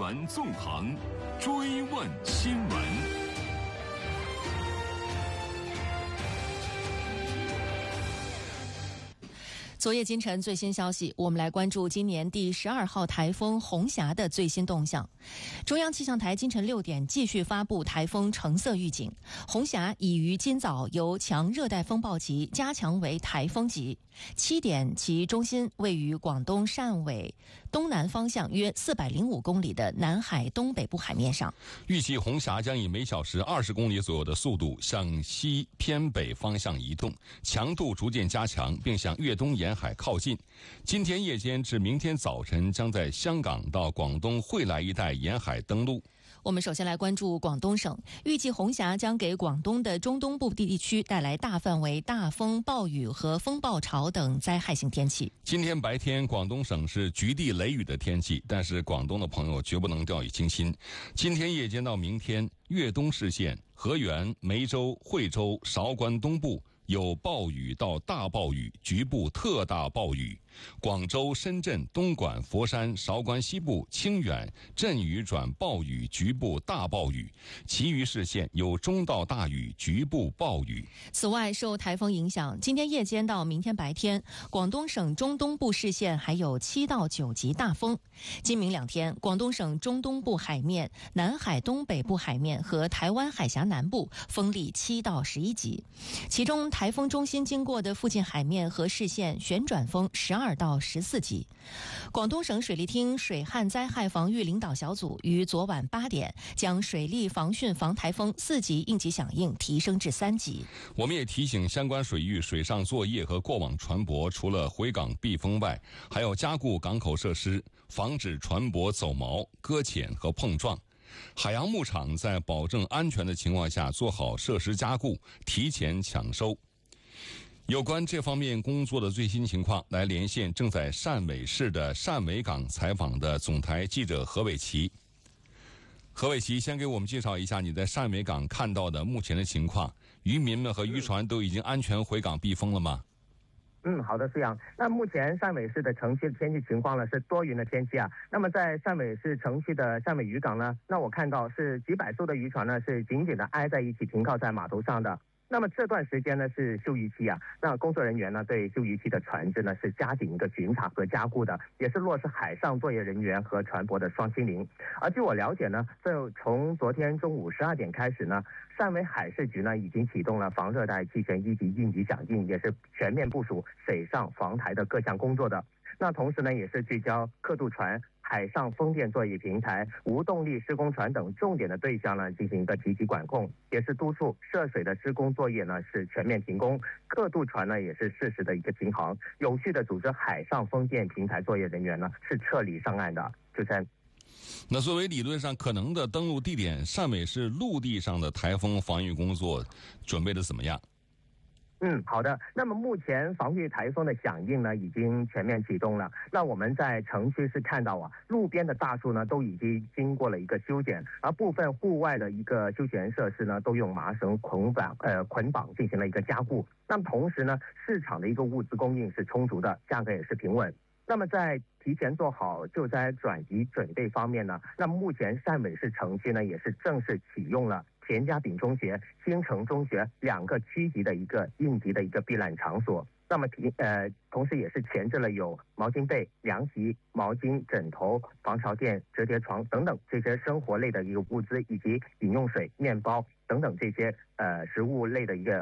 闻纵横，追问新闻。 昨夜今晨最新消息，我们来关注今年第12号台风红霞的最新动向。中央气象台今晨6点继续发布台风橙色预警，红霞已于今早由强热带风暴级加强为台风级。7点，其中心位于广东汕尾东南方向约405公里的南海东北部海面上。 预计红霞将以每小时20公里左右的速度向西偏北方向移动，强度逐渐加强，并向粤东沿海靠近。今天夜间至明天早晨将在香港到广东惠来一带沿海登陆。 我们首先来关注广东省，预计红霞将给广东的中东部地区带来大范围大风、暴雨和风暴潮等灾害性天气。 今天白天广东省是局地雷雨的天气，但是广东的朋友绝不能掉以轻心。今天夜间到明天，粤东市县、河源、梅州、惠州、韶关东部有暴雨到大暴雨，局部特大暴雨。广州、深圳、东莞、佛山、韶关西部、清远阵雨转暴雨，局部大暴雨，其余市县有中到大雨，局部暴雨。 此外，受台风影响，今天夜间到明天白天，广东省中东部市县还有7到9级大风。今明2天，广东省中东部海面、南海东北部海面和台湾海峡南部风力7到11级，其中台风中心经过的附近海面和市县旋转风12到14级。广东省水利厅水旱灾害防御领导小组于昨晚8点将水利防汛防台风4级应急响应提升至3级。 我们也提醒相关水域水上作业和过往船舶，除了回港避风外，还要加固港口设施，防止船舶走锚、搁浅和碰撞。海洋牧场在保证安全的情况下做好设施加固，提前抢收。有关这方面工作的最新情况，来连线正在汕尾市的汕尾港采访的总台记者何伟奇。何伟奇，先给我们介绍一下你在汕尾港看到的目前的情况，渔民们和渔船都已经安全回港避风了吗？ 好的，是这样。那目前汕尾市的城区的天气情况呢是多云的天气啊。那么在汕尾市城区的汕尾渔港呢，那我看到是几百艘的渔船呢是紧紧的挨在一起停靠在码头上的。那么这段时间呢是休渔期啊，那工作人员呢对休渔期的船只呢是加紧一个巡查和加固的，也是落实海上作业人员和船舶的双清零。而据我了解呢，这从昨天中午12点开始呢，汕尾海事局呢已经启动了防热带气旋1级应急响应，也是全面部署水上防台的各项工作的。那同时呢也是聚焦客渡船、海上风电作业平台、无动力施工船等重点的对象呢进行一个积极管控，也是督促涉水的施工作业呢是全面停工，客渡船呢也是适时的一个停航，有序的组织海上风电平台作业人员呢是撤离上岸的。主持人， 那作为理论上可能的登陆地点，汕尾市陆地上的台风防御工作准备的怎么样？ 好的。那么目前防御台风的响应呢已经全面启动了。那我们在城区是看到路边的大树呢都已经经过了一个修剪，而部分户外的一个休闲设施呢都用麻绳捆绑进行了一个加固。那么同时呢，市场的一个物资供应是充足的，价格也是平稳。那么在提前做好救灾转移准备方面呢，那么目前汕尾市城区呢也是正式启用了田家炳中学、新城中学2个区级的一个应急的一个避难场所。那么同时也是前置了有毛巾被、凉席、毛巾、枕头、防潮垫、折叠床等等这些生活类的一个物资，以及饮用水、面包等等这些食物类的一个